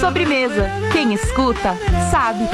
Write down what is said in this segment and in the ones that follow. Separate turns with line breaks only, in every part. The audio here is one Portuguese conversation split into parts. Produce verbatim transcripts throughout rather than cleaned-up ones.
Sobremesa. Quem escuta, sabe.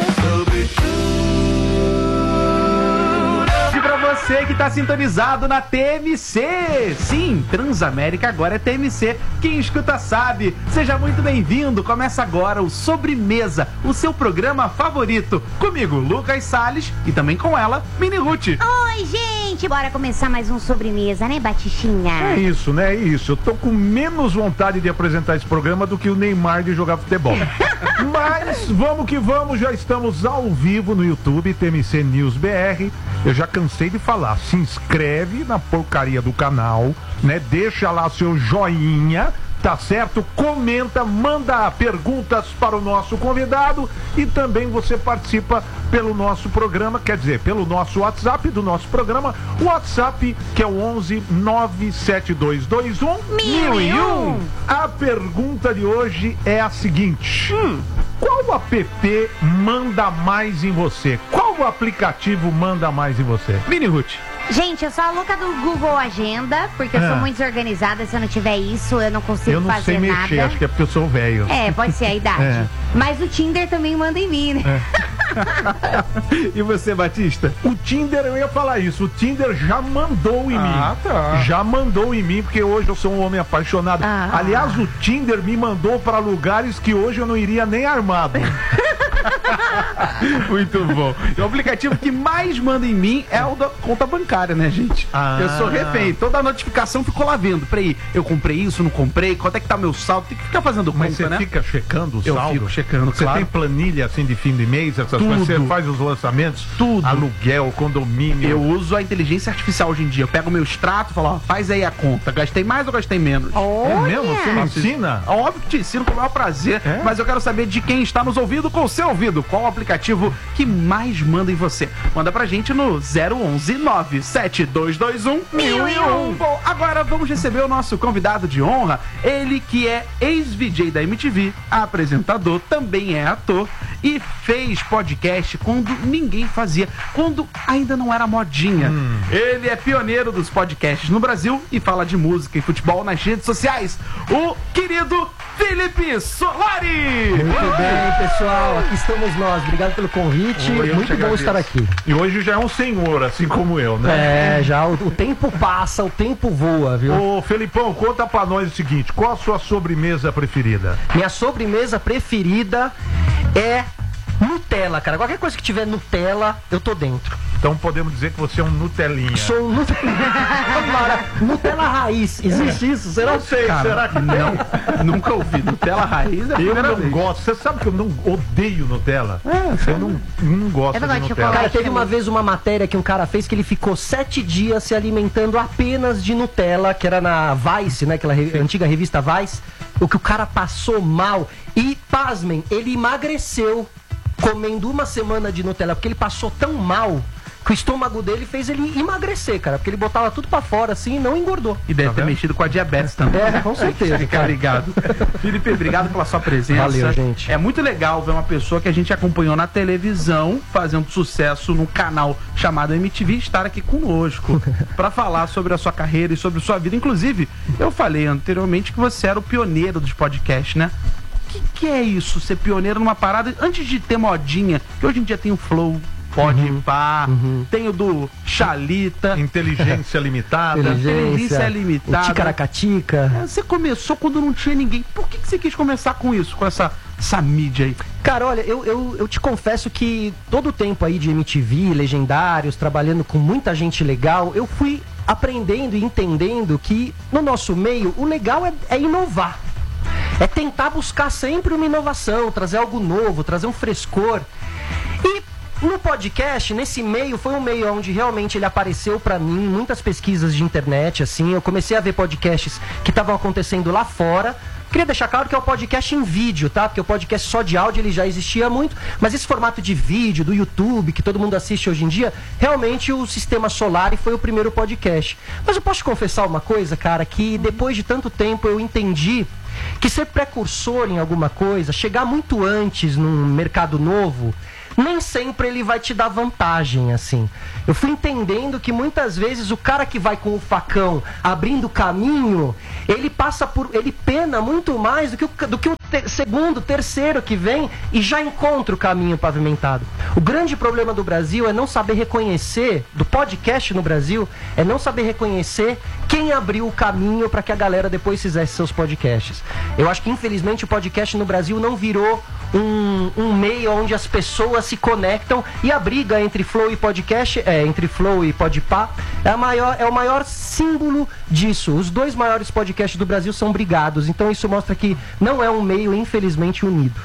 E pra você que tá sintonizado na T M C. Sim, Transamérica agora é T M C. Quem escuta sabe. Seja muito bem-vindo. Começa agora o Sobremesa, o seu programa favorito. Comigo, Lucas Salles, e também com ela, Mini Ruth.
Oi, gente. Bora começar mais um Sobremesa, né, Batichinha?
É isso, né? É isso. Eu tô com menos vontade de apresentar esse programa do que o Neymar de jogar futebol. Mas vamos que vamos, já estamos ao vivo no YouTube, T M C News B R. Eu já cansei de falar, se inscreve na porcaria do canal, né? Deixa lá seu joinha, tá certo? Comenta, manda perguntas para o nosso convidado e também você participa pelo nosso programa, quer dizer, pelo nosso WhatsApp do nosso programa, o WhatsApp que é o onze nove sete dois dois um mil e um. A pergunta de hoje é a seguinte: hum, qual app manda mais em você? Qual aplicativo manda mais em você?
Mini Ruth.
Gente, eu sou a louca do Google Agenda, porque eu
É.
sou muito desorganizada. Se eu não tiver isso, eu não consigo
Eu não
fazer
sei
nada.
mexer, acho que é porque eu sou velho.
É, pode ser a idade.
É.
Mas o Tinder também manda em mim, né?
E você, Batista?
O Tinder, eu ia falar isso, o Tinder já mandou em
Ah,
mim.
tá.
Já mandou em mim, porque hoje eu sou um homem apaixonado.
Ah.
Aliás, o Tinder me mandou para lugares que hoje eu não iria nem armado.
Muito bom. E o aplicativo que mais manda em mim é o da conta bancária, né, gente?
Ah.
Eu sou refém. Toda a notificação ficou lá vendo. Peraí, eu comprei isso, não comprei? Quanto é que tá meu saldo? Tem que ficar fazendo conta,
Mas você
né?
fica checando o
Eu
saldo?
fico checando,
Você
claro.
tem planilha assim de fim de mês, essas
Tudo.
coisas? Você faz os lançamentos?
Tudo.
Aluguel, condomínio.
Eu uso a inteligência artificial hoje em dia. Eu pego o meu extrato e falo, ó, faz aí a conta. Gastei mais ou gastei menos?
É mesmo? Você me
Faço isso.
ensina?
Óbvio que te ensino com o maior prazer,
É?
mas eu quero saber de quem está nos ouvindo com o seu ouvido. Qual o aplicativo que mais manda em você? Manda pra gente no zero onze nove sete dois dois um mil e um. Bom, agora vamos receber o nosso convidado de honra. Ele que é ex-V J da M T V, apresentador, também é ator e fez podcast quando ninguém fazia, quando ainda não era modinha.
Hum.
Ele é pioneiro dos podcasts no Brasil e fala de música e futebol nas redes sociais. O querido Felipe Solari!
Muito bem, pessoal, aqui estamos nós. Obrigado pelo convite,
Oi, eu
muito
te
bom
agradeço.
estar aqui.
E hoje já é um senhor, assim como eu, né?
É, já o, o tempo passa, o tempo voa, viu?
Ô, Felipão, conta pra nós o seguinte, qual a sua sobremesa preferida?
Minha sobremesa preferida é Nutella, cara. Qualquer coisa que tiver Nutella, eu tô dentro.
Então podemos dizer que você é um Nutelinha.
Sou um Nutella. Nutella raiz, existe isso? Será?
Não sei,
Cara,
será que
não? Nunca ouvi. Nutella raiz é a
Eu
primeira
não
vez.
gosto. Você sabe que eu não odeio Nutella? É, eu não, não gosto
Eu não
de
gosto de
Nutella.
chocolate.
Cara, teve uma vez uma matéria que um cara fez que ele ficou sete dias se alimentando apenas de Nutella, que era na Vice, né? Aquela re- antiga revista Vice. O que o cara passou mal. E, pasmem, ele emagreceu comendo uma semana de Nutella, porque ele passou tão mal que o estômago dele fez ele emagrecer, cara. Porque ele botava tudo pra fora assim e não engordou.
E deve
Tá
ter
vendo?
mexido com a diabetes também.
É, com certeza,
Fica
cara.
ligado. Felipe, obrigado pela sua presença.
Valeu, gente.
É muito legal ver uma pessoa que a gente acompanhou na televisão fazendo sucesso num canal chamado M T V estar aqui conosco pra falar sobre a sua carreira e sobre a sua vida. Inclusive, eu falei anteriormente que você era o pioneiro dos podcasts, né? O que, que é isso, ser pioneiro numa parada antes de ter modinha? Que hoje em dia tem o Flow, Pode
Uhum.
Pá, tem o do Xalita.
Inteligência limitada.
inteligência
Inteligência,
limitada.
o ticaracatica.
É, você começou quando não tinha ninguém. Por que, que você quis começar com isso, com essa, essa mídia aí?
Cara, olha, eu, eu, eu te confesso que todo o tempo aí de M T V, Legendários, trabalhando com muita gente legal, eu fui aprendendo e entendendo que no nosso meio o legal é, é inovar. É tentar buscar sempre uma inovação, trazer algo novo, trazer um frescor. E no podcast, nesse meio, foi um meio onde realmente ele apareceu pra mim, muitas pesquisas de internet, assim, eu comecei a ver podcasts que estavam acontecendo lá fora. Queria deixar claro que é o podcast em vídeo, tá? Porque o podcast só de áudio ele já existia muito, mas esse formato de vídeo, do YouTube, que todo mundo assiste hoje em dia, realmente o Sistema Solar foi o primeiro podcast. Mas eu posso te confessar uma coisa, cara, que depois de tanto tempo eu entendi que ser precursor em alguma coisa, chegar muito antes num mercado novo, nem sempre ele vai te dar vantagem, assim. Eu fui entendendo que muitas vezes o cara que vai com o facão abrindo caminho, ele passa por... ele pena muito mais do que o, do que o te- segundo, terceiro que vem e já encontra o caminho pavimentado. O grande problema do Brasil é não saber reconhecer, do podcast no Brasil, é não saber reconhecer quem abriu o caminho para que a galera depois fizesse seus podcasts. Eu acho que, infelizmente, o podcast no Brasil não virou um, um meio onde as pessoas se conectam, e a briga entre Flow e podcast, é, entre Flow e Podpah, é, a maior, é o maior símbolo disso. Os dois maiores podcasts do Brasil são brigados, então isso mostra que não é um meio, infelizmente, unido.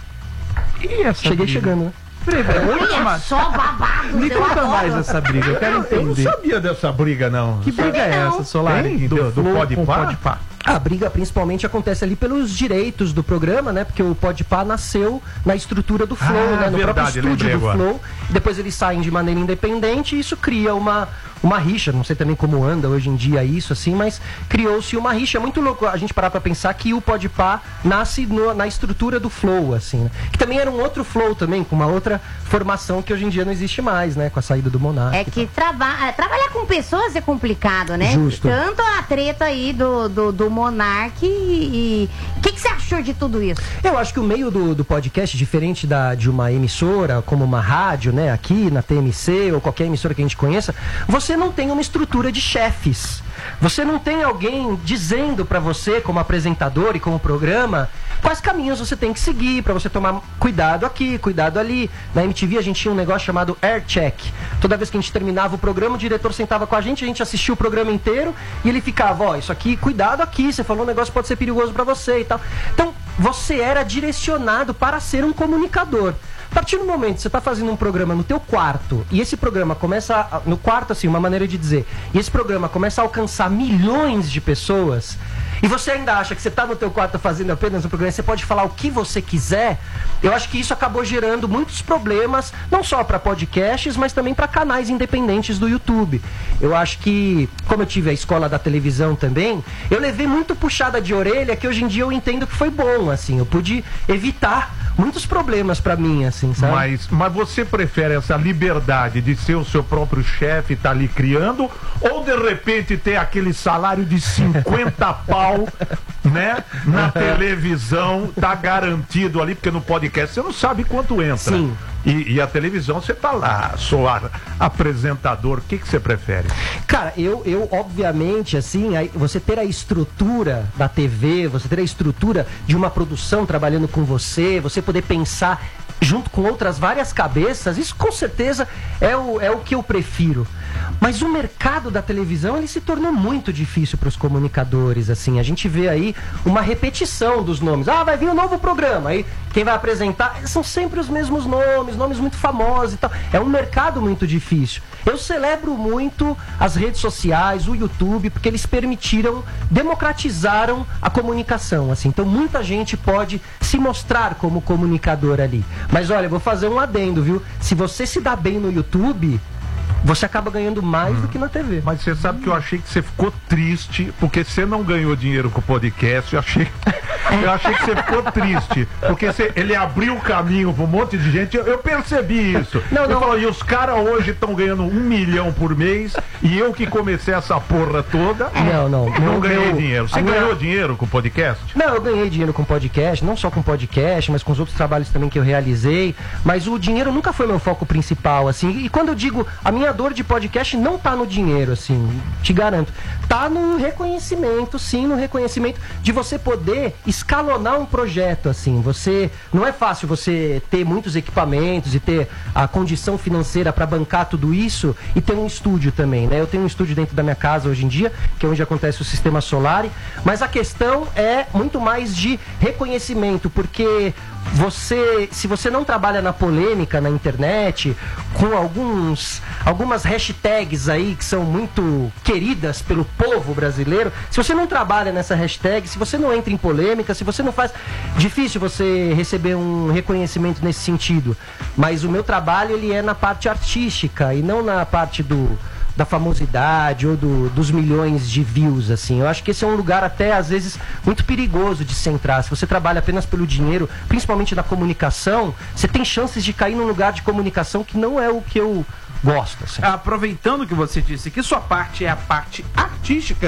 E essa
Cheguei
briga?
chegando, né?
Olha só, babado.
Me
eu
conta
adoro.
mais essa briga, eu quero
Eu não
entender.
sabia dessa briga, não.
Que briga é
Não.
essa, Solari?
Tem? Do- do
Flow
Podpah?
com Podpah.
A briga principalmente acontece ali pelos direitos do programa, né? Porque o Podpah nasceu na estrutura do Flow,
Ah,
né? No
verdade,
próprio estúdio
lembrei
do
agora.
Flow. Depois eles saem de maneira independente e isso cria uma, uma rixa. Não sei também como anda hoje em dia isso, assim, mas criou-se uma rixa. É muito louco a gente parar pra pensar que o Podpah nasce no- na estrutura do Flow, assim, né? Que também era um outro Flow também, com uma outra formação que hoje em dia não existe mais, né? Com a saída do Monark.
É que trava- é, trabalhar com pessoas é complicado, né?
Justo.
Tanto a treta aí do, do, do Monark e... O que, que você achou de tudo isso?
Eu acho que o meio do, do podcast, diferente da, de uma emissora, como uma rádio, né, aqui na T M C ou qualquer emissora que a gente conheça, você não tem uma estrutura de chefes. Você não tem alguém dizendo pra você, como apresentador e como programa, quais caminhos você tem que seguir pra você tomar cuidado aqui, cuidado ali. Na M T V a gente tinha um negócio chamado Air Check. Toda vez que a gente terminava o programa, o diretor sentava com a gente, a gente assistia o programa inteiro e ele ficava, ó, isso aqui, cuidado aqui, você falou um negócio que pode ser perigoso pra você e tal. Então, você era direcionado para ser um comunicador. A partir do momento que você está fazendo um programa no teu quarto, e esse programa começa, a, no quarto assim, uma maneira de dizer, e esse programa começa a alcançar milhões de pessoas, e você ainda acha que você está no teu quarto fazendo apenas um programa, você pode falar o que você quiser, eu acho que isso acabou gerando muitos problemas, não só para podcasts, mas também para canais independentes do YouTube. Eu acho que, como eu tive a escola da televisão também, eu levei muito puxada de orelha, que hoje em dia eu entendo que foi bom, assim, eu pude evitar muitos problemas pra mim, assim, sabe?
Mas, mas você prefere essa liberdade de ser o seu próprio chefe e tá ali criando, ou de repente ter aquele salário de cinquenta pau, né? Na televisão, tá garantido ali, porque no podcast você não sabe quanto entra.
Sim.
E, e a televisão você tá lá, sou a- apresentador, o que que você prefere?
Cara, eu, eu obviamente, assim, aí, você ter a estrutura da T V, você ter a estrutura de uma produção trabalhando com você, você poder pensar junto com outras várias cabeças, isso com certeza é o, é o que eu prefiro. Mas o mercado da televisão, ele se tornou muito difícil para os comunicadores, assim. A gente vê aí uma repetição dos nomes. Ah, vai vir um novo programa. Aí quem vai apresentar são sempre os mesmos nomes, nomes muito famosos e tal. É um mercado muito difícil. Eu celebro muito as redes sociais, o YouTube, porque eles permitiram, democratizaram a comunicação, assim. Então muita gente pode se mostrar como comunicador ali. Mas olha, eu vou fazer um adendo, viu? Se você se dá bem no YouTube, você acaba ganhando mais do que na T V.
Mas você sabe que eu achei que você ficou triste porque você não ganhou dinheiro com o podcast. Eu achei, eu achei que você ficou triste porque você- ele abriu o caminho para um monte de gente. Eu, eu percebi isso.
Não,
Eu
não.
falo, e os caras hoje estão ganhando um milhão por mês e eu que comecei essa porra toda
Não, não.
não
Meu-
ganhei
meu-
dinheiro. Você
a minha-
ganhou dinheiro com o podcast?
Não, eu ganhei dinheiro com podcast, não só com podcast, mas com os outros trabalhos também que eu realizei. Mas o dinheiro nunca foi meu foco principal, assim. E quando eu digo, a minha dor de podcast não tá no dinheiro, assim, te garanto. Tá no reconhecimento, sim, no reconhecimento de você poder escalonar um projeto, assim. Você, não é fácil você ter muitos equipamentos e ter a condição financeira para bancar tudo isso e ter um estúdio também, né? Eu tenho um estúdio dentro da minha casa hoje em dia, que é onde acontece o sistema solar, mas a questão é muito mais de reconhecimento, porque você, se você não trabalha na polêmica na internet, com alguns, algumas hashtags aí que são muito queridas pelo povo brasileiro, se você não trabalha nessa hashtag, se você não entra em polêmica, se você não faz, difícil você receber um reconhecimento nesse sentido. Mas o meu trabalho, ele é na parte artística e não na parte do da famosidade ou do, dos milhões de views, assim. Eu acho que esse é um lugar até, às vezes, muito perigoso de se entrar. Se você trabalha apenas pelo dinheiro, principalmente na comunicação, você tem chances de cair num lugar de comunicação que não é o que eu gosto, assim.
Aproveitando que você disse que sua parte é a parte artística,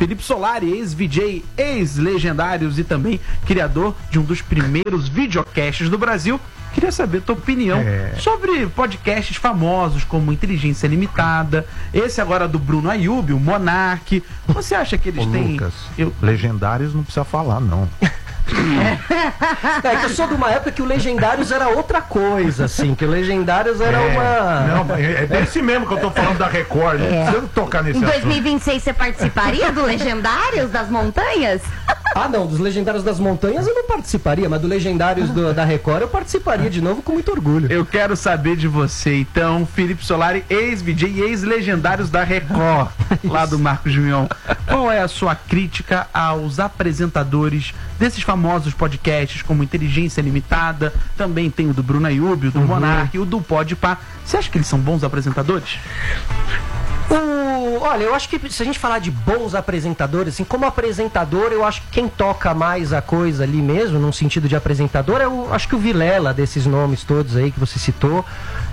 Felipe Solari, ex-V J, ex-Legendários e também criador de um dos primeiros videocasts do Brasil. Queria saber a tua opinião
É.
sobre podcasts famosos como Inteligência Limitada, esse agora do Bruno Ayub, o Monark. Você acha que eles
Ô,
têm...
Lucas,
Eu...
Legendários não precisa falar, não.
É que eu sou de uma época que o Legendários era outra coisa, assim, que o Legendários era uma...
Não, é, é desse mesmo que eu tô falando da Record, não precisa tocar nesse
Em
assunto.
dois mil e vinte e seis você participaria do Legendários das Montanhas?
Ah, não, dos Legendários das Montanhas eu não participaria, mas do Legendários do- da Record eu participaria de novo com muito orgulho.
Eu quero saber de você, então, Felipe Solari, ex-V J e ex-Legendários da Record, lá do Marcos Mion. Qual é a sua crítica aos apresentadores desses famosos podcasts, como Inteligência Limitada, também tem o do Bruno Ayub, o do Monark e o do Podpah. Você acha que eles são bons apresentadores?
O- olha, eu acho que se a gente falar de bons apresentadores, assim, como apresentador, eu acho que quem toca mais a coisa ali mesmo, num sentido de apresentador, é o, acho que o Vilela, desses nomes todos aí que você citou,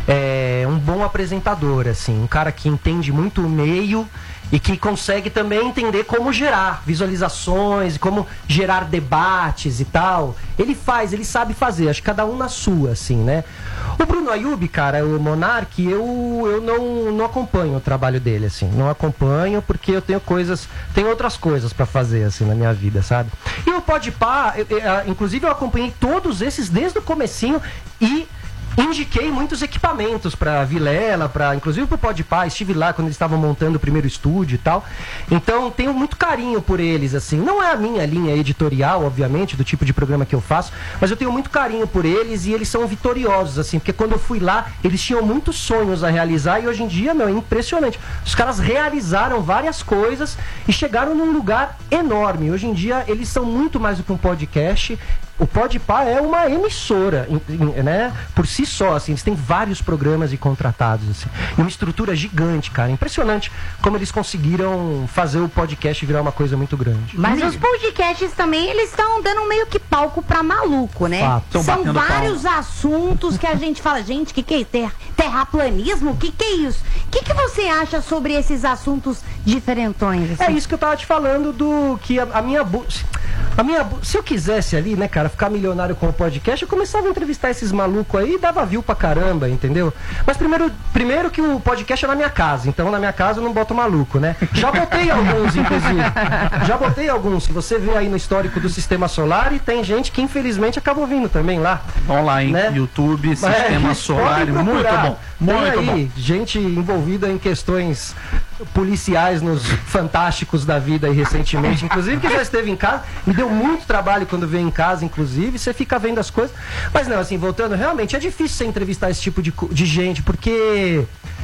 é um bom apresentador, assim, um cara que entende muito o meio e que consegue também entender como gerar visualizações, como gerar debates e tal. Ele faz, ele sabe fazer, acho que cada um na sua, assim, né? O Bruno Ayub, cara, o Monark, eu, eu não, não acompanho o trabalho dele, assim. Não acompanho porque eu tenho coisas, tenho outras coisas pra fazer, assim, na minha vida, sabe? E o Podpah, eu- eu- inclusive eu acompanhei todos esses desde o comecinho e indiquei muitos equipamentos pra Vilela, para inclusive pro Podpah, estive lá quando eles estavam montando o primeiro estúdio e tal. Então tenho muito carinho por eles, assim. Não é a minha linha editorial, obviamente, do tipo de programa que eu faço, mas eu tenho muito carinho por eles e eles são vitoriosos, assim, porque quando eu fui lá, eles tinham muitos sonhos a realizar e hoje em dia, meu, é impressionante. Os caras realizaram várias coisas e chegaram num lugar enorme. Hoje em dia, eles são muito mais do que um podcast. O Podpah é uma emissora, em- em- né? Por si só, assim, eles têm vários programas e contratados, assim. E uma estrutura gigante, cara. Impressionante como eles conseguiram fazer o podcast virar uma coisa muito grande.
Mas os podcasts também, eles estão dando meio que palco pra maluco, né?
Fato.
Tão
São
batendo
vários assuntos que a gente fala, gente, o que, que é ter, terraplanismo? O que, que é isso? O que, que você acha sobre esses assuntos diferentões?
É
assim?
isso que eu tava te falando do que a, a minha bu- a minha bu- se eu quisesse ali, né, cara, ficar milionário com o podcast, eu começava a entrevistar esses malucos aí e dava view pra caramba, entendeu? Mas primeiro, primeiro que o podcast é na minha casa, então na minha casa eu não boto maluco, né? Já botei alguns, inclusive. Já botei alguns. Se você vê aí no histórico do Sistema Solar, e tem gente que infelizmente acabou vindo também lá.
Vão lá, hein?
Né?
YouTube,
Mas
Sistema
é,
Solar,
podem
muito
procurar.
bom.
Tem
Muito
aí
bom.
gente envolvida em questões policiais nos fantásticos da vida aí recentemente, inclusive que já esteve em casa, me deu muito trabalho quando veio em casa, inclusive, você fica vendo as coisas, mas não, assim, voltando, realmente é difícil você entrevistar esse tipo de, co- de gente, porque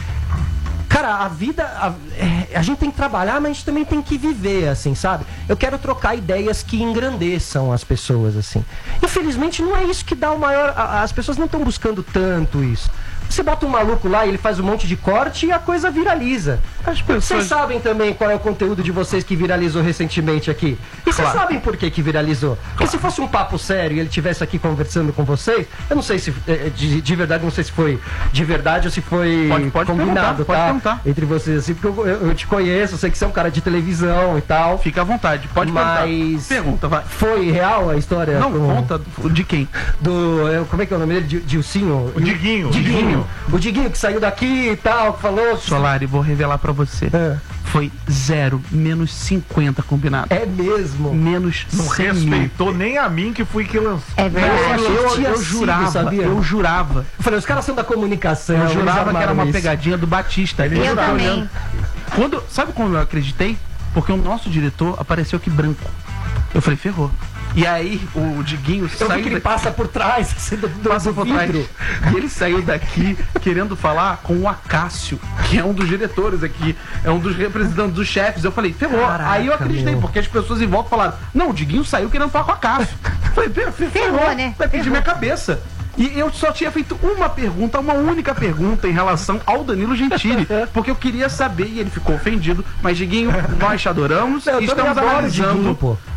cara, a vida, a, é, a gente tem que trabalhar, mas a gente também tem que viver, assim, sabe? Eu quero trocar ideias que engrandeçam as pessoas, assim. Infelizmente não é isso que dá o maior, a- as pessoas não estão buscando tanto isso. Você bota um maluco lá e ele faz um monte de corte e a coisa viraliza.
As
Vocês
pessoas...
sabem também qual é o conteúdo de vocês que viralizou recentemente aqui. E vocês
Claro.
sabem por que que viralizou. Porque se fosse um papo sério e ele estivesse aqui conversando com vocês, eu não sei se, eh, de, de verdade, não sei se foi de verdade ou se foi
Pode- pode
combinado,
perguntar, pode
tá?
perguntar.
Entre vocês, assim, porque eu, eu, eu te conheço, eu sei que você é um cara de televisão e tal.
Fica à vontade, pode perguntar.
Mas
Pergunta, vai.
foi real a história?
Não,
com-
conta de quem?
do. eh, Como é que é o nome dele? Di- Dilcinho?
O Diguinho.
Diguinho. O Diguinho que saiu daqui e tal, que falou.
Solari, vou revelar pra você.
É.
Foi zero, menos cinquenta combinado.
É mesmo.
Menos
Não
cem mil.
respeitou nem a mim que fui que lancei.
É verdade.
Eu achei que
Eu,
tinha
eu
sido,
jurava,
sabia?
eu jurava.
Eu falei, os caras são da comunicação.
Eu
eles
jurava que era
armaram
uma
isso.
pegadinha do Batista.
Ele
Eu
tava
também.
olhando. Quando, sabe como eu acreditei? Porque o nosso diretor apareceu aqui branco. Eu falei, ferrou. E aí o Diguinho
Eu vi
saiu
que ele
da-
passa por trás assim, do, do,
passa
do
por trás.
vidro.
E ele saiu daqui querendo falar com o Acácio, que é um dos diretores aqui, é um dos representantes dos chefes. Eu falei, ferrou.
Caraca,
Aí eu acreditei,
meu.
porque as pessoas em volta falaram, não, o Diguinho saiu querendo falar com o Acácio. Eu falei, ferrou,
Ferrou, né?
Vai pedir minha cabeça. E eu só tinha feito uma pergunta, uma única pergunta em relação ao Danilo Gentili, porque eu queria saber, e ele ficou ofendido, mas Diguinho, nós te adoramos
Eu
e
também
estamos
adoro o
analisando
Diguinho, pô.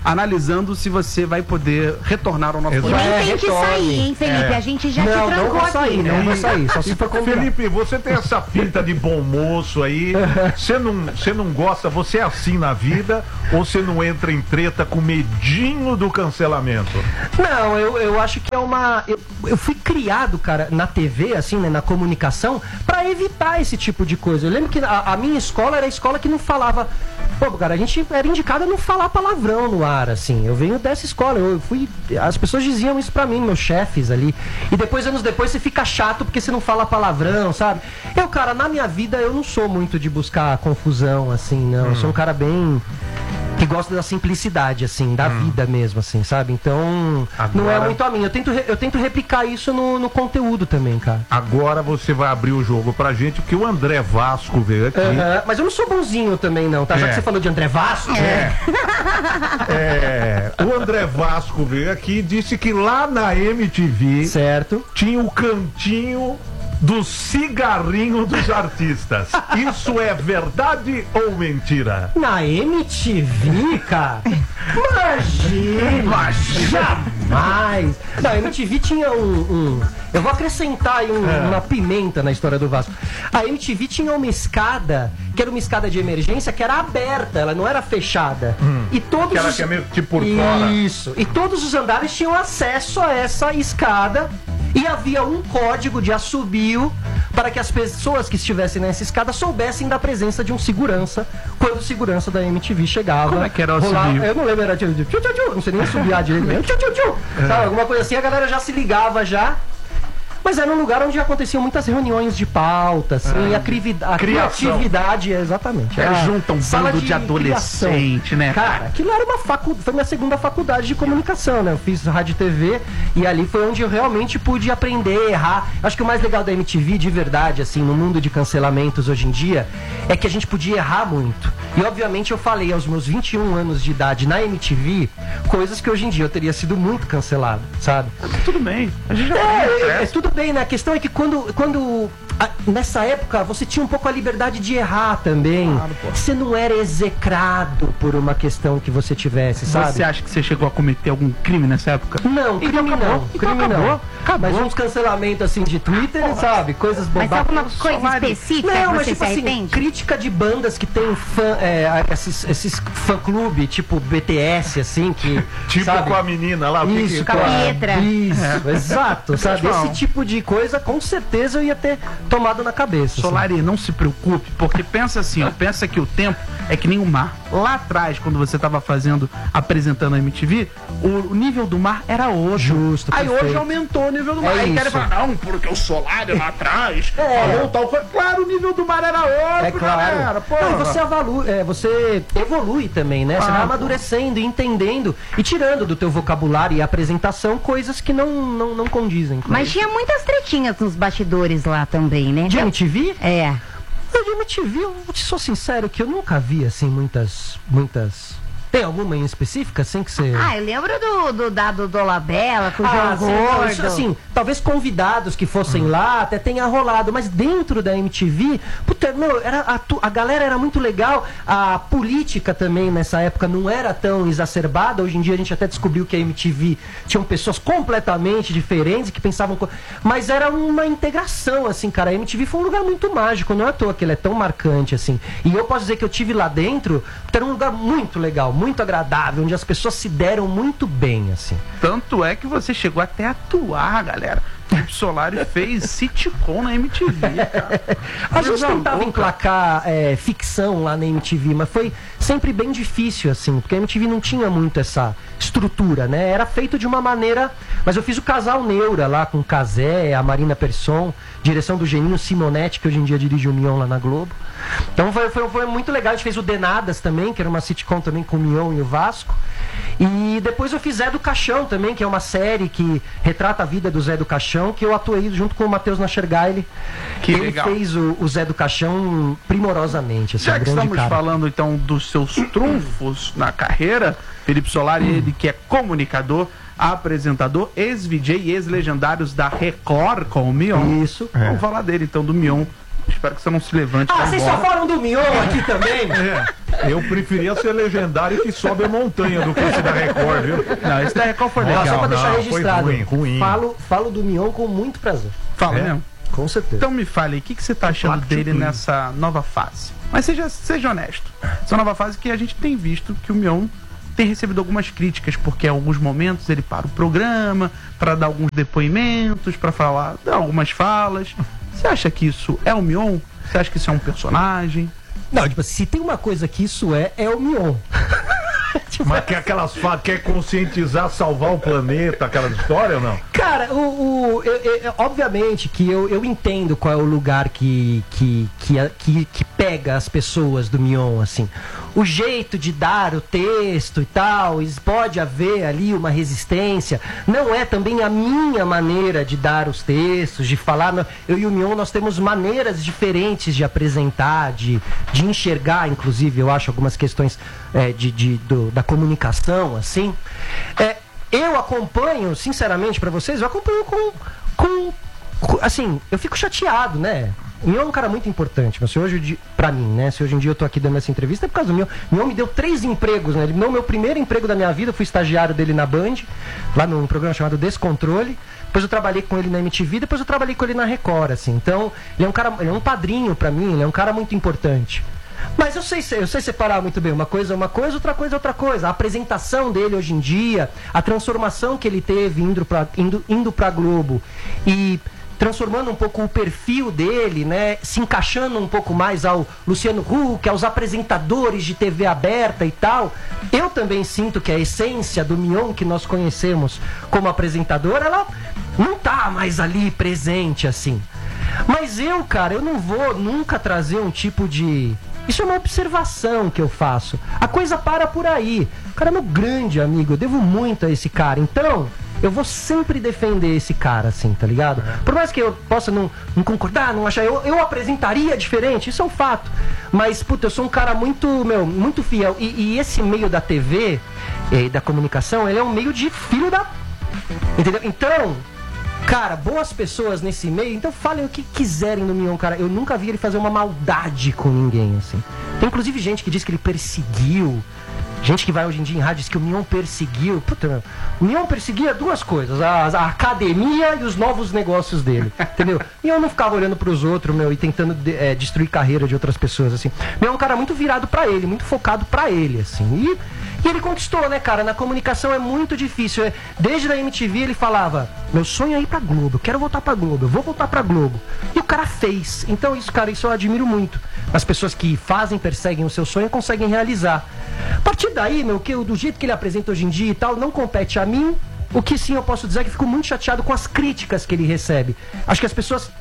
analisando se você vai poder retornar ao nosso
Exato.
E nem
É,
tem que
retorne.
sair, hein, Felipe?
É.
A gente já te
Não, não
trancou
vou
aqui.
sair, não
né?
vou sair. Só se for combinado.
Felipe, você tem essa pinta de bom moço aí. Você não, você não gosta, você é assim na vida ou você não entra em treta com medinho do cancelamento?
Não, eu, eu acho que é uma. Eu, eu fui criado, cara, na T V, assim, né, na comunicação, pra evitar esse tipo de coisa. Eu lembro que a, a minha escola era a escola que não falava. Pô, cara, a gente era indicado a não falar palavrão no ar, assim. Eu venho dessa escola, eu fui. As pessoas diziam isso pra mim, meus chefes ali. E depois, anos depois, você fica chato porque você não fala palavrão, sabe? Eu, cara, na minha vida, eu não sou muito de buscar confusão, assim, não. Eu sou um cara bem. Que gosta da simplicidade, assim, da hum. vida mesmo, assim, sabe? Então,
Agora...
não é muito a minha. Eu tento, re- eu tento replicar isso no, no conteúdo também, cara.
Agora você vai abrir o jogo pra gente, porque o André Vasco veio aqui.
Uhum. Mas eu não sou bonzinho também, não, tá? Já
É.
que você falou de André Vasco.
É. É, o André Vasco veio aqui e disse que lá na M T V
Certo.
tinha o cantinho do cigarrinho dos artistas. Isso é verdade ou mentira?
Na M T V, cara? Imagina! Jamais! Na M T V tinha um. um- eu vou acrescentar aí um-
É.
uma pimenta na história do Vasco. A M T V tinha uma escada, que era uma escada de emergência, que era aberta, ela não era fechada. E todos
Que era
os...
que é meio tipo por fora.
Isso. E todos os andares tinham acesso a essa escada. E havia um código de assobio para que as pessoas que estivessem nessa escada soubessem da presença de um segurança quando o segurança da M T V chegava.
Como é que era o
rolava-
assobio?
Eu não lembro, era tchu, tchu, tchu, tchu, não sei nem assobiar direito. né? Tchu, tchu, tchu. Sabe, alguma coisa assim, a galera já se ligava já. Mas era um lugar onde aconteciam muitas reuniões de pauta, assim, e a, crivi- a
Criação.
criatividade, é, exatamente.
É,
Era
junta um
sala
bando de adolescente,
criação.
né,
Cara,
cara?
aquilo era uma faculdade, foi minha segunda faculdade de comunicação, né? Eu fiz rádio e T V e ali foi onde eu realmente pude aprender, errar. Acho que o mais legal da M T V, de verdade, assim, no mundo de cancelamentos hoje em dia, é que a gente podia errar muito. E obviamente eu falei aos meus vinte e um anos de idade na M T V, coisas que hoje em dia eu teria sido muito cancelado, sabe?
Tudo bem. A gente já
É, é, tudo bem, né? A questão é que quando, quando a- nessa época você tinha um pouco a liberdade de errar também. Você não era execrado por uma questão que você tivesse, sabe?
Você acha que você chegou a cometer algum crime nessa época?
Não, crime
Então acabou.
não.
Então
Crime
acabou.
não.
Acabou.
Mas uns cancelamentos assim de Twitter, sabe? Coisas
Mas
bobadas.
alguma coisa
Solari.
específica
Não,
que
mas
você
tipo
se
assim,
arrepende?
crítica de bandas que tem fã, é, esses, esses fã-clube, tipo B T S, assim, que.
Tipo
sabe?
com a menina lá. o que
Isso,
que-
com a Pietra.
Isso, exato, sabe?
Pessoal.
Esse tipo de coisa, com certeza eu ia ter tomado na cabeça. assim.
Solari, não se preocupe, porque pensa assim, ó, pensa que o tempo é que nem o mar. Lá atrás, quando você estava fazendo, apresentando a M T V, o, o nível do mar era outro.
Justo,
Aí
perfeito.
hoje aumentou o nível do mar.
É
Aí querem
isso.
falar, não, porque o Solari lá atrás
É.
falou tal coisa. Claro, o nível do mar era outro,
É claro.
galera. Porra.
Não, e você, avalu, é, você evolui também, né? Você
Ah,
vai
pô.
amadurecendo, entendendo e tirando do teu vocabulário e apresentação coisas que não, não, não condizem. com
Mas
isso.
tinha muitas tretinhas nos bastidores lá também, né?
De M T V?
É.
Eu de M T V, eu te sou sincero que eu nunca vi, assim, muitas... muitas... Tem alguma em específica, assim, que você...
Ah, eu lembro do, do Dado Dolabella com o
Ah,
João
sim, não,
Gordo.
isso, assim, talvez convidados que fossem lá até tenha rolado, mas dentro da M T V, puta, meu, era a, tu- a galera era muito legal, a política também nessa época não era tão exacerbada, hoje em dia a gente até descobriu que a M T V tinham pessoas completamente diferentes que pensavam, co- mas era uma integração, assim, cara, a M T V foi um lugar muito mágico, não é à toa que ele é tão marcante, assim, e eu posso dizer que eu tive lá dentro, era um lugar muito legal, muito agradável, onde as pessoas se deram muito bem, assim.
Tanto é que você chegou até a atuar, galera. O Solari fez sitcom na M T V, cara.
A gente
Coisa
tentava
louca.
emplacar é, ficção lá na M T V, mas foi sempre bem difícil, assim, porque a M T V não tinha muito essa estrutura, né? Era feito de uma maneira. Mas eu fiz o Casal Neura lá com o Cazé, a Marina Persson, direção do Geninho Simonetti, que hoje em dia dirige o Mion lá na Globo. Então foi, foi, foi muito legal. A gente fez o Denadas também, que era uma sitcom também com o Mion e o Vasco. E depois eu fiz Zé do Caixão também, que é uma série que retrata a vida do Zé do Caixão, que eu atuei junto com o Matheus Nachergaile.
Que
Ele
legal.
fez o, o Zé do Caixão primorosamente. Assim,
Já
um
que
grande
estamos
cara.
falando então dos seus trunfos na carreira, Felipe Solari, ele que é comunicador, apresentador, ex-V J e ex-legendários da Record com o Mion.
Isso.
Vamos falar dele então, do Mion. Espero que você não se levante.
Ah, vocês só falam do Mion aqui também?
É, eu preferia ser legendário que sobe a montanha do que esse da Record, viu?
Não, esse da Record foi
Ó,
legal.
só pra deixar
não, foi
registrado.
ruim, ruim.
Falo, falo do Mion com muito prazer.
Fala
É.
mesmo.
Com certeza.
Então me fale aí, o que, que você tá achando
Placa
dele
tudo.
nessa nova fase? Mas seja, seja honesto. Essa nova fase que a gente tem visto que o Mion tem recebido algumas críticas, porque em alguns momentos ele para o programa para dar alguns depoimentos, para falar, dar algumas falas. Você acha que isso é o Mion? Você acha que isso é um personagem?
Não, tipo, se tem uma coisa que isso é, é o Mion.
Mas quer aquelas falas, quer conscientizar, salvar o planeta, aquelas histórias ou não?
Cara, o, o- eu- eu- obviamente que eu, eu entendo qual é o lugar que, que, que, que, que pega as pessoas do Mion, assim. O jeito de dar o texto e tal, is- pode haver ali uma resistência. Não é também a minha maneira de dar os textos, de falar. Não. Eu e o Mion, nós temos maneiras diferentes de apresentar, de, de enxergar, inclusive, eu acho, algumas questões é, de, de, do- da comunicação, assim. É, eu acompanho, sinceramente, pra vocês, eu acompanho com, com, com- assim, eu fico chateado, né? O Mion é um cara muito importante, mas se hoje, em dia- pra mim, né? Se hoje em dia eu tô aqui dando essa entrevista, é por causa do Mion. O Mion me deu três empregos, né? Ele me deu o meu primeiro emprego da minha vida, eu fui estagiário dele na Band, lá num programa chamado Descontrole. Depois eu trabalhei com ele na M T V, depois eu trabalhei com ele na Record, assim. Então, ele é um cara, ele é um padrinho pra mim, ele é um cara muito importante. Mas eu sei, eu sei separar muito bem. Uma coisa é uma coisa, outra coisa é outra coisa. A apresentação dele hoje em dia, a transformação que ele teve indo pra, indo, indo pra Globo e transformando um pouco o perfil dele, né? Se encaixando um pouco mais ao Luciano Huck, aos apresentadores de T V aberta e tal. Eu também sinto que a essência do Mion que nós conhecemos como apresentador, ela não tá mais ali presente assim. Mas eu, cara, eu não vou nunca trazer um tipo de... Isso é uma observação que eu faço. A coisa para por aí. O cara é meu grande amigo, eu devo muito a esse cara. Então, eu vou sempre defender esse cara, assim, tá ligado? Por mais que eu possa não, não concordar, não achar... Eu, eu apresentaria diferente, isso é um fato. Mas, puta, eu sou um cara muito, meu, muito fiel. E, e esse meio da T V e da comunicação, ele é um meio de filho da... Entendeu? Então... Cara, boas pessoas nesse meio, então falem o que quiserem no Mion, cara. Eu nunca vi ele fazer uma maldade com ninguém, assim. Tem inclusive gente que diz que ele perseguiu. Gente que vai hoje em dia em rádio diz que o Mion perseguiu. Puta, meu. O Mion perseguia duas coisas: a, a academia e os novos negócios dele. Entendeu? E eu não ficava olhando pros outros, meu, e tentando de, é, destruir carreira de outras pessoas, assim. Mion é um cara muito virado pra ele, muito focado pra ele, assim. E, e ele conquistou, né, cara? Na comunicação é muito difícil. É, desde a M T V ele falava: meu sonho é ir pra Globo, eu quero voltar pra Globo, eu vou voltar pra Globo. E o cara fez. Então, isso, cara, isso eu admiro muito. As pessoas que fazem, perseguem o seu sonho conseguem realizar. A partir daí, meu, que, do jeito que ele apresenta hoje em dia e tal, não compete a mim. O que sim eu posso dizer é que fico muito chateado com as críticas que ele recebe. Acho que as pessoas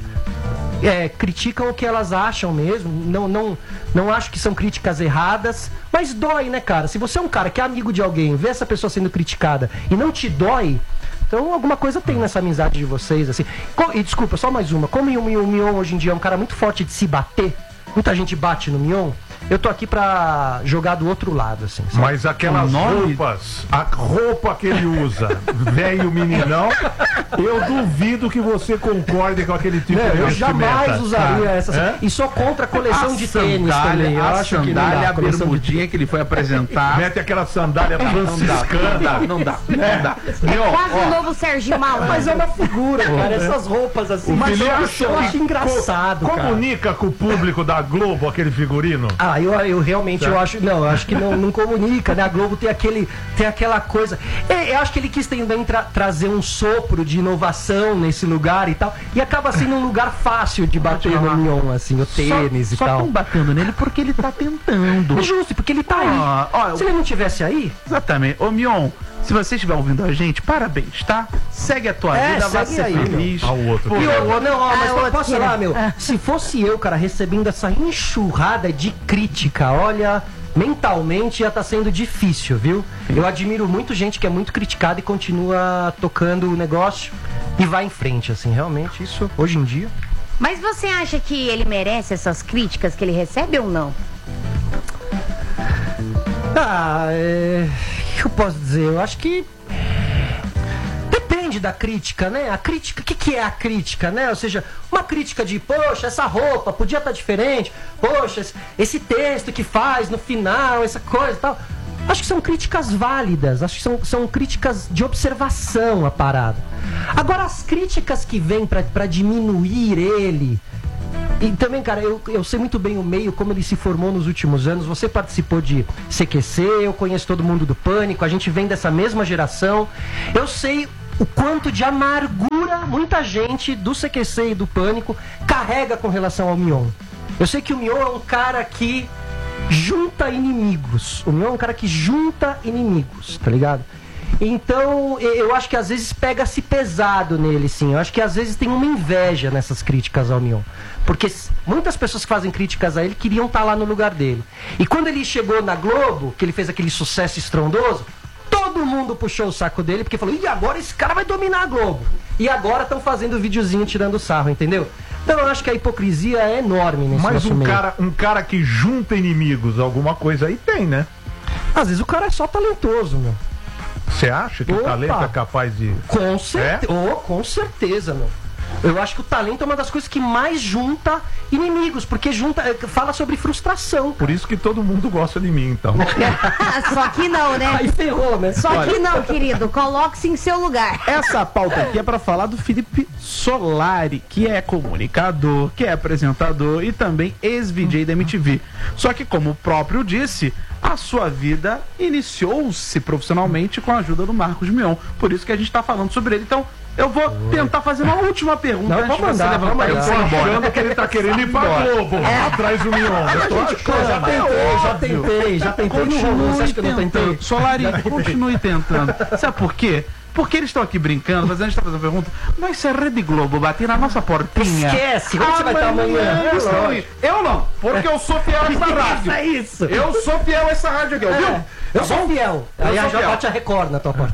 é, criticam o que elas acham mesmo. Não, não, não acho que são críticas erradas. Mas dói, né, cara? Se você é um cara que é amigo de alguém, vê essa pessoa sendo criticada e não te dói, então alguma coisa tem nessa amizade de vocês, assim. Co- E desculpa, só mais uma. Como o Mion, o Mion hoje em dia é um cara muito forte de se bater, muita gente bate no Mion, eu tô aqui pra jogar do outro lado, assim. sabe?
Mas aquelas
O nome-
roupas, a roupa que ele usa, velho meninão, eu duvido que você concorde com aquele tipo
Não,
de
eu
vestimenta.
jamais usaria
Ah,
essa.
é?
E sou contra a coleção
A
de tênis também. Eu
a
acho que não
sandália,
dá.
a
Coleção de
bermudinha que ele foi apresentar.
Mete aquela sandália
Não dá,
franciscana.
não dá, não dá.
É quase o novo Serginho Malandro.
Mas é uma figura, cara. Essas roupas assim.
O
Mas eu
Felipe
acho, eu acho engraçado,
co-
cara.
Comunica com o público da Globo aquele figurino.
Ah, eu, eu realmente eu acho. Não, eu acho que não, não comunica, né? A Globo tem, aquele, tem aquela coisa. É, eu acho que ele quis também tra- trazer um sopro de inovação nesse lugar e tal. E acaba sendo um lugar fácil de bater no Mion, assim, o tênis
só,
e
só
tal.
tão batendo nele porque ele tá tentando.
É justo, porque ele tá
Ah, ó,
aí. Se ele não tivesse aí.
Exatamente. Ô, Mion, se você estiver ouvindo a gente, parabéns, tá? Segue a tua
É,
vida, vai
segue
ser
aí,
feliz.
Ao outro.
Pô,
E eu, não, ó, mas
Ah,
po-
outro
posso
que
falar,
ele-
meu? Se fosse eu, cara, recebendo essa enxurrada de crítica, olha, mentalmente ia estar sendo difícil, viu? Eu admiro muito gente que é muito criticada e continua tocando o negócio e vai em frente, assim, realmente, isso, hoje em dia.
Mas você acha que ele merece essas críticas que ele recebe ou não?
Ah, é... o que eu posso dizer? Eu acho que... Depende depende da crítica, né? A crítica, o que, que é a crítica, né? Ou seja, uma crítica de, poxa, essa roupa podia estar diferente, poxa, esse texto que faz no final, essa coisa e tal. Acho que são críticas válidas, acho que são, são críticas de observação a parada. Agora, as críticas que vêm pra, pra diminuir ele... E também, cara, eu, eu sei muito bem o meio, como ele se formou nos últimos anos. Você participou de C Q C, eu conheço todo mundo do Pânico, a gente vem dessa mesma geração. Eu sei o quanto de amargura muita gente do C Q C e do Pânico carrega com relação ao Mion. Eu sei que o Mion é um cara que... junta inimigos. O meu é um cara que junta inimigos, tá ligado? Então, eu acho que às vezes pega-se pesado nele, sim. Eu acho que às vezes tem uma inveja nessas críticas ao Mion. Porque muitas pessoas que fazem críticas a ele queriam estar lá no lugar dele. E quando ele chegou na Globo, que ele fez aquele sucesso estrondoso, todo mundo puxou o saco dele, porque falou, e agora esse cara vai dominar a Globo. E agora estão fazendo videozinho tirando sarro, entendeu? Então eu acho que a hipocrisia é enorme nesse
Mas
nosso
um
meio.
cara, um cara que junta inimigos, alguma coisa aí tem, né?
Às vezes o cara é só talentoso, meu.
Você acha que
Opa.
o talento é capaz de...
Com certeza,
É?
oh, com certeza, meu. Eu acho que o talento é uma das coisas que mais junta inimigos, porque junta, fala sobre frustração.
Por isso que todo mundo gosta de mim, então.
Só que não, né?
Aí ferrou, né?
Só que não, querido. Coloque-se em seu lugar.
Essa pauta aqui é pra falar do Felipe Solari, que é comunicador, que é apresentador e também ex-V J da M T V. Só que, como o próprio disse, a sua vida iniciou-se profissionalmente com a ajuda do Marcos Mion. Por isso que a gente tá falando sobre ele. Então, eu vou tentar fazer uma última pergunta
Não,
antes de
vamos
você
mandar,
levantar
vamos
e
mandar.
for embora.
Achando que ele tá querendo ir pra Globo, atrás do Mion. Eu tô
Eu já
achando.
tentei, já tentei, já tentei. Não rolou, você acha que eu não tentei?
Solari, continue tentando. Sabe por quê? Porque eles estão aqui brincando, mas a gente está fazendo pergunta. Mas se a Rede Globo bater na nossa portinha...
Esquece, como você vai estar amanhã?
eles estão aí. Eu não, porque eu sou fiel a essa rádio.
É isso.
Eu sou fiel a essa rádio aqui, ouviu?
É, eu sou fiel.
Eu
Aí
sou
já
fiel.
bate a Record na tua porta.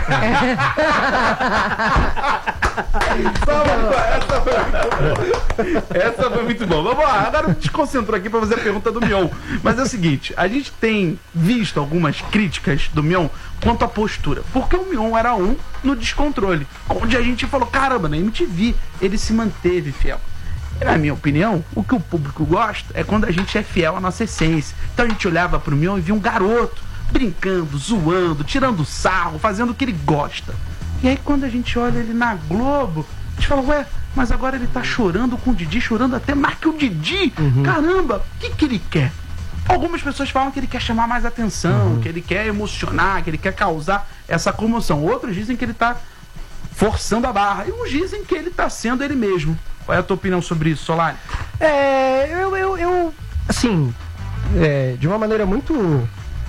Essa foi muito boa. Essa foi muito boa. Vamos lá, agora me desconcentrou aqui para fazer a pergunta do Mion. Mas é o seguinte, a gente tem visto algumas críticas do Mion quanto à postura. Porque o Mion era um no descontrole. Onde a gente falou, caramba, na M T V ele se manteve fiel. E, na minha opinião, o que o público gosta é quando a gente é fiel à nossa essência. Então a gente olhava pro Mion e via um garoto brincando, zoando, tirando sarro, fazendo o que ele gosta. E aí quando a gente olha ele na Globo, a gente fala, ué, mas agora ele tá chorando com o Didi, chorando até mais que o Didi. Uhum. Caramba, o que que ele quer? Algumas pessoas falam que ele quer chamar mais atenção, uhum. que ele quer emocionar, que ele quer causar essa comoção. Outros dizem que ele tá forçando a barra. E uns dizem que ele tá sendo ele mesmo. Qual é a tua opinião sobre isso, Solari?
É, eu, eu, eu assim, é, de uma maneira muito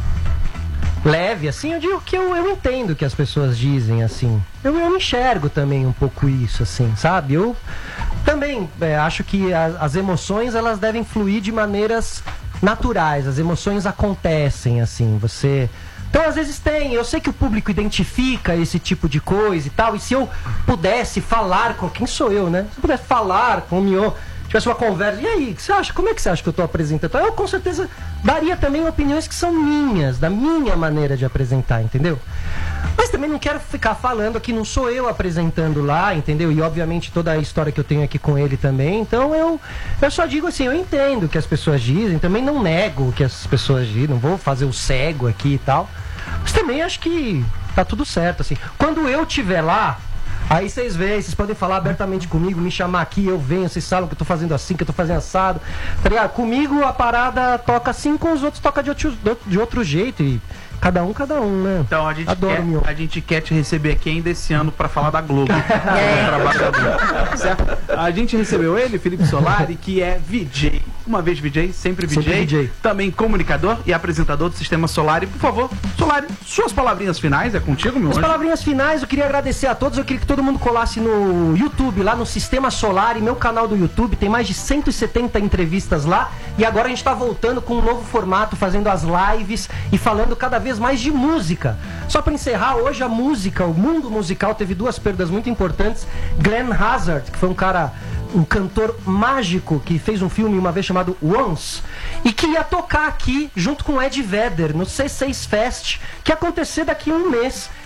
leve, assim, eu digo que eu, eu entendo o que as pessoas dizem, assim. Eu, eu enxergo também um pouco isso, assim, sabe? Eu também é, acho que a, as emoções, elas devem fluir de maneiras naturais. As emoções acontecem, assim, você... Então, às vezes tem, eu sei que o público identifica esse tipo de coisa e tal, e se eu pudesse falar com... Quem sou eu, né? Se eu pudesse falar com o Mion, tivesse uma conversa, e aí, o que você acha? Como é que você acha que eu tô apresentando? Eu, com certeza, daria também opiniões que são minhas, da minha maneira de apresentar, entendeu? Mas também não quero ficar falando aqui, não sou eu apresentando lá, entendeu? E, obviamente, toda a história que eu tenho aqui com ele também, então eu, eu só digo assim, eu entendo o que as pessoas dizem, também não nego o que as pessoas dizem, não vou fazer o cego aqui e tal, mas também acho que tá tudo certo, assim. Quando eu estiver lá, aí vocês veem, vocês podem falar abertamente comigo, me chamar aqui, eu venho, vocês sabem que eu tô fazendo assim, que eu tô fazendo assado, tá ligado? Comigo a parada toca assim, com os outros toca de outro, de outro jeito, e cada um, cada um, né?
Então a gente,
Adoro,
quer,
meu.
a gente quer te receber aqui ainda esse ano pra falar da Globo. É. Trabalho, certo? A gente recebeu ele, Felipe Solari, que é V J. Uma vez V J, sempre V J.
Sempre V J.
Também comunicador e apresentador do Sistema Solari. Por favor, Solari, suas palavrinhas finais, é contigo, meu
As
anjo?
palavrinhas finais, eu queria agradecer a todos. Eu queria que todo mundo colasse no YouTube, lá no Sistema Solar, meu canal do YouTube. Tem mais de cento e setenta entrevistas lá. E agora a gente tá voltando com um novo formato, fazendo as lives e falando cada vez mais de música. Só para encerrar, hoje a música, o mundo musical teve duas perdas muito importantes. Glenn Hazard, que foi um cara, um cantor mágico que fez um filme uma vez chamado Once, e que ia tocar aqui junto com Ed Vedder no C seis Fest, que ia acontecer daqui a um mês.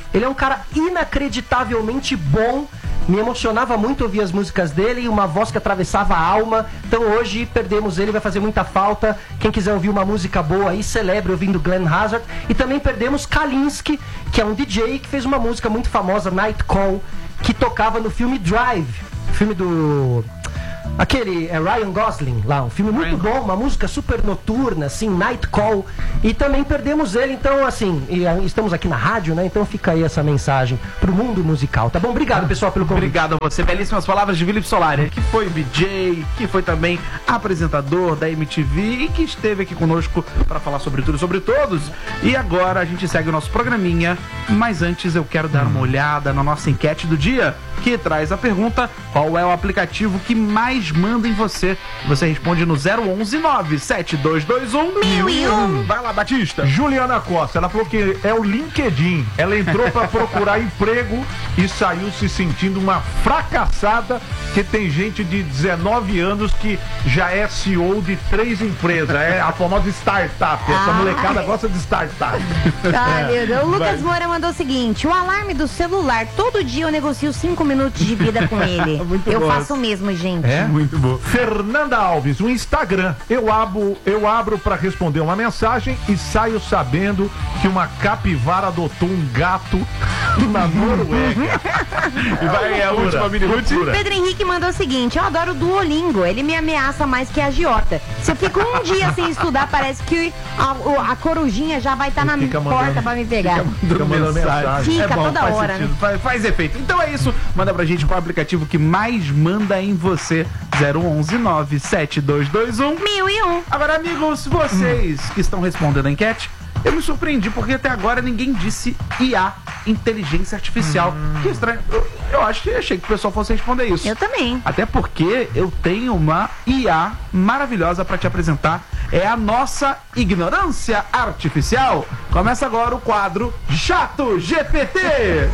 Ele é um cara inacreditavelmente bom. Me emocionava muito ouvir as músicas dele e uma voz que atravessava a alma. Então hoje perdemos ele, vai fazer muita falta. Quem quiser ouvir uma música boa aí, celebre ouvindo Glenn Hazard. E também perdemos Kalinske, que é um D J que fez uma música muito famosa, Night Call, que tocava no filme Drive, filme do... Aquele é Ryan Gosling lá, um filme muito bom, uma música super noturna, assim, Night Call. E também perdemos ele, então, assim, e, uh, estamos aqui na rádio, né? Então fica aí essa mensagem pro mundo musical, tá bom? Obrigado, pessoal, pelo convite.
Obrigado a você. Belíssimas palavras de Felipe Solari, que foi D J, que foi também apresentador da M T V e que esteve aqui conosco para falar sobre tudo e sobre todos. E agora a gente segue o nosso programinha, mas antes eu quero dar uma olhada na nossa enquete do dia, que traz a pergunta: qual é o aplicativo que mais manda em você? Você responde no zero onze nove sete dois dois um mil e um. Vai lá, Batista.
Juliana Costa, ela falou que é o LinkedIn. Ela entrou para procurar emprego e saiu se sentindo uma fracassada, que tem gente de dezenove anos que já é C E O de três empresas. É a famosa startup. Essa
Ah.
molecada gosta de startup.
Ai, meu Deus. O Lucas
vai.
Moura mandou o seguinte: o alarme do celular, todo dia eu negocio cinco minutos de vida com ele.
Muito
eu
bom.
faço o mesmo, gente.
É?
Muito bom.
Fernanda Alves, o Instagram. Eu abro, eu abro para responder uma mensagem e saio sabendo que uma capivara adotou um gato na Noruega.
E vai a última mini Ruth.
Pedro Henrique mandou o seguinte: eu adoro o Duolingo, ele me ameaça mais que a agiota. Se eu fico um dia sem estudar, parece que a, o- a corujinha já vai estar na
Fica
porta
mandando-
pra me pegar.
Fica mandando mensagem.
Fica
É bom,
toda
faz
hora,
sentido,
né?
faz, faz efeito. Então é isso. Manda pra gente qual é o aplicativo que mais manda em você. zero onze nove sete dois dois um.
Mil e um.
Agora, amigos, vocês que estão respondendo a enquete, eu me surpreendi porque até agora ninguém disse I A, inteligência artificial. Que estranho. Eu, eu acho que achei que o pessoal fosse responder isso.
Eu também.
Até porque eu tenho uma I A maravilhosa pra te apresentar. É a nossa ignorância artificial. Começa agora o quadro Chato G P T.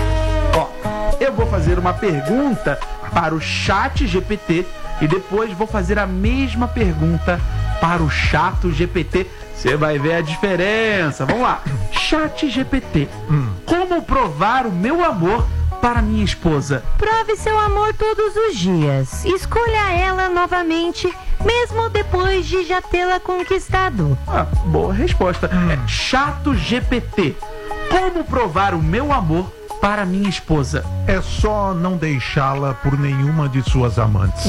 Ó, eu vou fazer uma pergunta para o Chat G P T e depois vou fazer a mesma pergunta para o Chato G P T. Você vai ver a diferença. Vamos lá. Chat G P T. Como provar o meu amor para minha esposa?
Prove seu amor todos os dias. Escolha ela novamente, mesmo depois de já tê-la conquistado.
Ah, boa resposta. É Chato G P T. Como provar o meu amor para minha esposa?
É só não deixá-la por nenhuma de suas amantes.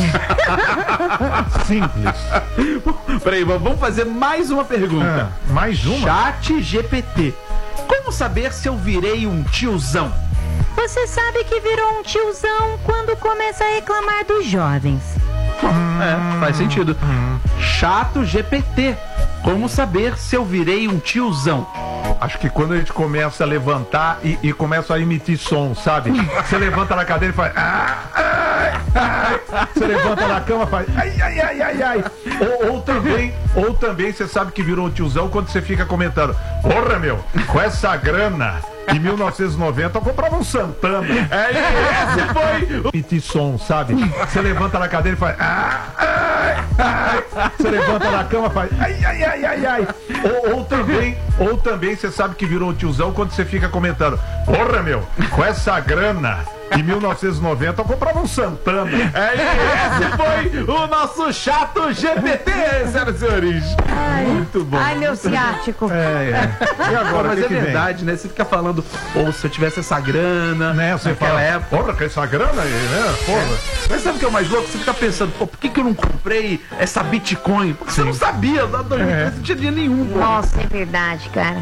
Simples.
Peraí, vamos fazer mais uma pergunta.
É, mais uma?
Chat G P T. Como saber se eu virei um tiozão?
Você sabe que virou um tiozão quando começa a reclamar dos jovens.
É, faz sentido. Chato G P T. Como saber se eu virei um tiozão?
Acho que quando a gente começa a levantar e, e começa a emitir som, sabe? Você levanta na cadeira e faz... Ah, ai, ai. Você levanta na cama e faz... Ai, ai, ai, ai, ai. Ou, ou também, ou também você sabe que virou um tiozão quando você fica comentando: porra, meu, com essa grana... Em mil novecentos e noventa eu comprava um Santana.
É, esse foi.
Emitir som, sabe? Você levanta na cadeira e faz... Ah, ai, ai. Você levanta na cama e faz... Ai, ai, ai, ai, ai. Ou, ou também, ou também você sabe que virou um tiozão quando você fica comentando: porra, meu, com essa grana... Em mil novecentos e noventa eu comprava um Santana.
É, esse foi o nosso Chato G P T, senhoras e senhores. Muito bom.
Ai, meu ciático.
É, é. E agora,
Mas
o que
é
que vem?
verdade, né? Você fica falando, ou se eu tivesse essa grana,
Né, você
naquela
fala,
época.
porra, com essa grana aí, né? Porra.
Mas sabe o que é o mais louco? Você fica pensando, pô, por que, que eu não comprei essa Bitcoin? Porque você não sabia, da dois mil e treze não tinha dinheiro nenhum, pô.
Nossa, é verdade, cara.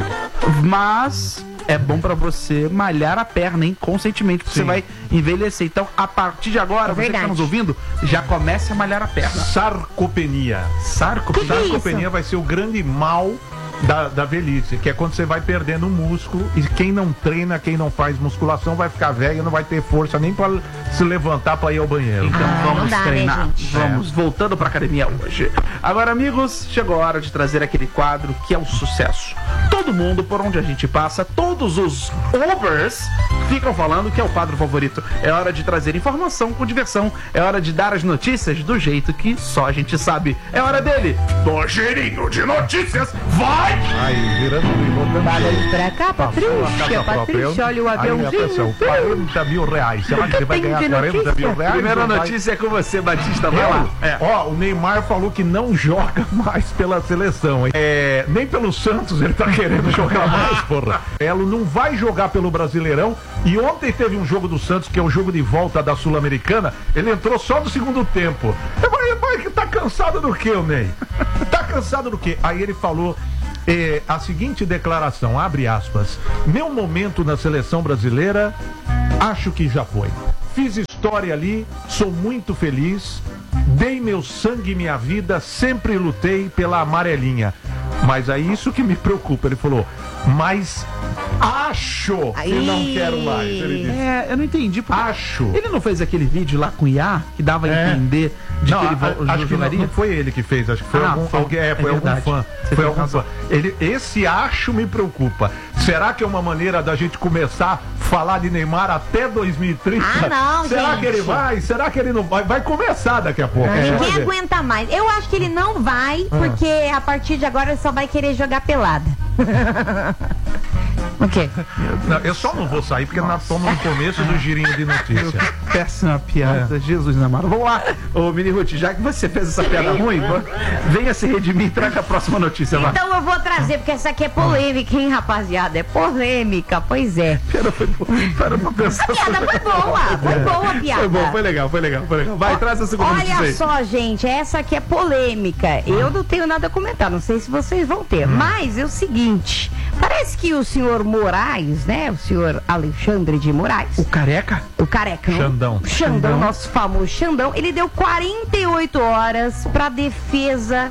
Mas é bom pra você malhar a perna, hein? Conscientemente, porque
Sim.
você vai envelhecer. Então, a partir de agora,
É
você que tá
verdade.
nos ouvindo, já comece a malhar a perna.
Sarcopenia.
Sarco?
Que que é
Sarcopenia
isso?
vai ser o grande mal da, da velhice, que é quando você vai perdendo o músculo e quem não treina, quem não faz musculação vai ficar velho e não vai ter força nem pra se levantar pra ir ao banheiro.
Então
Ah,
vamos
não dá, né,
treinar.
gente?
Vamos, voltando pra academia hoje. Agora, amigos, chegou a hora de trazer aquele quadro que é o sucesso. todo mundo, por onde a gente passa, todos os Ubers ficam falando que é o quadro favorito. É hora de trazer informação com diversão. É hora de dar as notícias do jeito que só a gente sabe. É hora dele, do Girinho de Notícias. Vai!
Aí, virando e voltando.
Fala aí pra cá, Patrícia. Patrícia, olha o aviãozinho.
quarenta mil reais. Será que você vai ganhar quarenta mil reais?
Primeira notícia é com você, Batista. Vai lá.
É. Ó, o Neymar falou que não joga mais pela seleção, hein? É, nem pelo Santos ele tá querendo jogar mais, porra. Elo não vai jogar pelo Brasileirão. E ontem teve um jogo do Santos, que é o jogo de volta da Sul-Americana. Ele entrou só no segundo tempo. Eu falei, mas tá cansado do quê, o Ney? Tá cansado do quê? Aí ele falou é, a seguinte declaração, abre aspas. Meu momento na seleção brasileira, acho que já foi. Fiz história ali, sou muito feliz, dei meu sangue e minha vida, sempre lutei pela amarelinha. Mas é isso que me preocupa. Ele falou, mas acho
Aí.
que não quero mais. Ele disse.
É, eu não entendi. Porque
Acho.
Ele não fez aquele vídeo lá com o I A que dava a
É.
entender de
Não,
que ele
a-
vo-
acho que não,
jogaria?
não foi ele que fez, acho que foi
Ah,
algum,
foi-
alguém, é,
é
foi algum
verdade.
fã.
Você
Foi
tem
algum
razão.
fã. Ele, esse acho me preocupa. Será que é uma maneira da gente começar a falar de Neymar até dois mil e trinta?
Ah, não,
Será
gente.
que ele vai? Será que ele não vai? Vai começar daqui a pouco. Você vai
Ninguém
ver.
aguenta mais. Eu acho que ele não vai,
Ah.
porque a partir de agora ele só vai querer jogar pelada. O quê?
Não, eu só não vou sair porque nós estamos no começo do girinho de notícia.
Péssima piada, Jesus amado. Vamos lá, ô Mini Ruth, já que você fez essa piada ruim, va- venha se redimir e traga a próxima notícia, vai.
Então eu vou trazer, porque essa aqui é polêmica, hein, rapaziada? É polêmica, pois é.
Pera, foi, para pra pensar.
A piada foi boa, foi boa a piada.
Foi bom, foi legal, foi legal, foi legal. Vai, traz a segunda notícia
Olha
aí.
só, gente, essa aqui é polêmica. Eu não tenho nada a comentar, não sei se vocês vão ter. Mas é o seguinte, parece que o senhor Moraes, né, o senhor Alexandre de Moraes,
O careca?
o careca, não?
Xandão.
O Xandão, nosso famoso Xandão, ele deu quarenta e oito horas pra defesa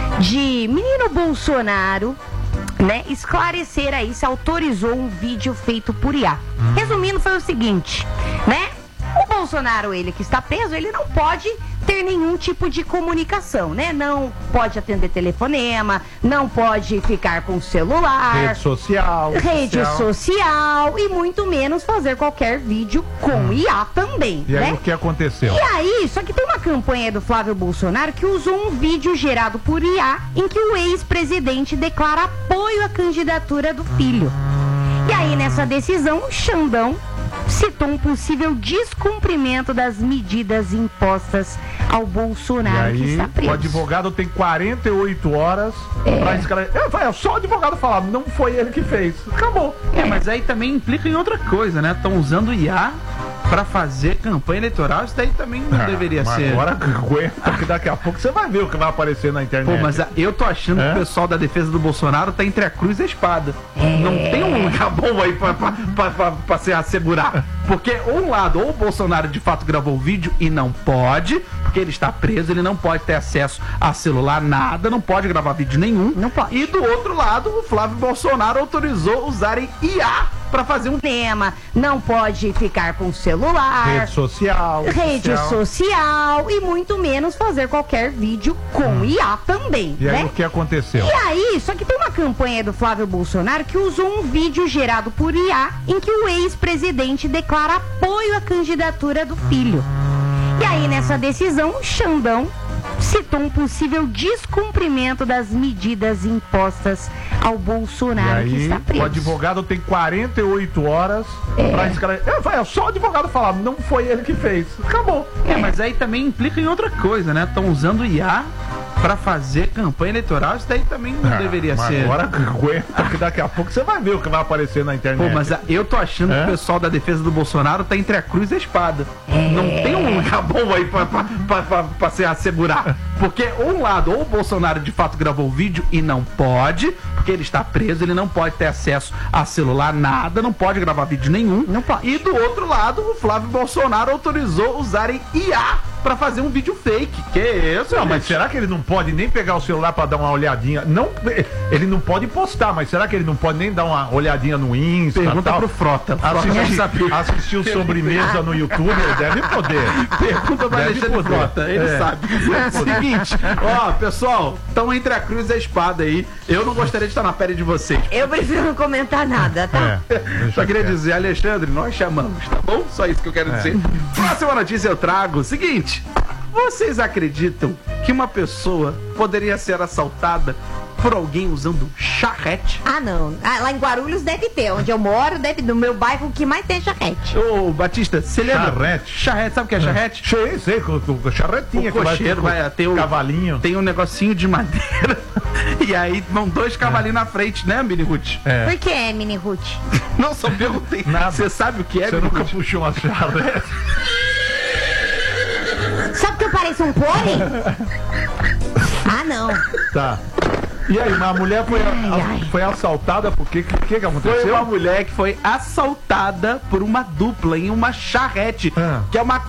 de menino Bolsonaro, né, esclarecer aí se autorizou um vídeo feito por I A. Resumindo, foi o seguinte, né? O Bolsonaro, ele que está preso, ele não pode ter nenhum tipo de comunicação, né? Não pode atender telefonema, não pode ficar com o celular,
Rede social.
rede social e muito menos fazer qualquer vídeo com I A também,
E aí
né?
o que aconteceu?
E aí, só que tem uma campanha do Flávio Bolsonaro que usou um vídeo gerado por I A em que o ex-presidente declara apoio à candidatura do filho. E aí, nessa decisão, o Xandão citou um possível descumprimento das medidas impostas ao
E
Bolsonaro, que
aí,
está preso.
o advogado tem quarenta e oito horas
É.
pra esclarecer. É, é só o advogado falar, não foi ele que fez. Acabou.
É, mas aí também implica em outra coisa, né? Estão usando I A pra fazer campanha eleitoral, isso daí também não deveria
Ah, Mas
ser.
agora aguenta que daqui a pouco você vai ver o que vai aparecer na internet.
Pô, mas a- eu tô achando
É?
que o pessoal da defesa do Bolsonaro tá entre a cruz e a espada. Não tem um lugar bom aí pra, pra, pra, pra, pra se assegurar. Porque, um lado, ou o Bolsonaro de fato gravou o vídeo e não pode, porque ele está preso, ele não pode ter acesso a celular, nada, não pode gravar vídeo nenhum.
Não pode.
E do outro lado, o Flávio Bolsonaro autorizou usarem I A pra fazer um.
Tema, não pode ficar com o celular,
Rede social.
rede social e muito menos fazer qualquer vídeo com I A também,
E aí
né?
o que aconteceu?
E aí, só que tem uma campanha do Flávio Bolsonaro que usou um vídeo gerado por I A em que o ex-presidente declara apoio à candidatura do filho. E aí, nessa decisão, o Xandão citou um possível descumprimento das medidas impostas ao
E
Bolsonaro, que
aí,
está preso.
o advogado tem quarenta e oito horas pra esclarecer. É, é só o advogado falar, não foi ele que fez. Acabou.
É, mas aí também implica em outra coisa, né? Estão usando I A pra fazer campanha eleitoral, isso daí também não deveria
Ah, Mas
ser.
agora aguenta que daqui a pouco você vai ver o que vai aparecer na internet.
Pô, mas a- eu tô achando
É?
que o pessoal da defesa do Bolsonaro tá entre a cruz e a espada. Não tem um lugar bom aí pra, pra, pra, pra, pra se assegurar. Porque, um lado, ou o Bolsonaro de fato gravou o vídeo e não pode, porque ele está preso, ele não pode ter acesso a celular, nada, não pode gravar vídeo nenhum.
Não pode.
E do outro lado, o Flávio Bolsonaro autorizou usarem I A pra fazer um vídeo fake. Que isso,
Não,
gente?
mas será que ele não pode nem pegar o celular pra dar uma olhadinha? Não, ele não pode postar, mas será que ele não pode nem dar uma olhadinha no Insta?
Pergunta
tal?
pro Frota. O Frota deve
Assistir,
saber.
assistir o sobremesa no YouTube, ele deve poder.
Pergunta pra
Deve
Alexandre
poder.
Frota, ele
É.
sabe. Seguinte, ó, pessoal, estão entre a cruz e a espada aí. Eu não gostaria de estar na pele de vocês.
Eu prefiro não comentar nada, tá?
É, deixa
Só queria
quieto.
dizer, Alexandre, nós chamamos, tá bom? Só isso que eu quero dizer. Próxima notícia eu trago. Seguinte, vocês acreditam que uma pessoa poderia ser assaltada por alguém usando charrete?
Ah, não. Ah, lá em Guarulhos deve ter. Onde eu moro, deve no meu bairro o que mais tem é charrete.
Ô, Batista, você lembra?
Charrete.
Charrete, sabe o que é charrete?
Sei, sei, com, com, com charretinha
O
que vai
cocheiro
com
vai ter o
cavalinho.
Tem um negocinho de madeira. E aí vão dois cavalinhos na frente, né, Mini Ruth?
É.
Por que é, Mini Ruth?
Não, só perguntei.
Nada.
Você sabe o que é,
Você
Mini
nunca
Ruth?
puxou uma charrete?
Sabe que eu pareço um pônei? Ah, não.
Tá. E aí, mas a mulher foi,
Ai, ai.
foi assaltada por quê? O que, que, que aconteceu?
Foi uma mulher que foi assaltada por uma dupla em uma charrete,
Ah.
que é uma